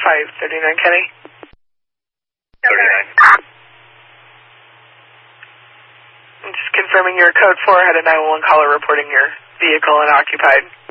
539 Kenny. 39. I'm just confirming your code 4 had a 911 caller reporting your vehicle unoccupied.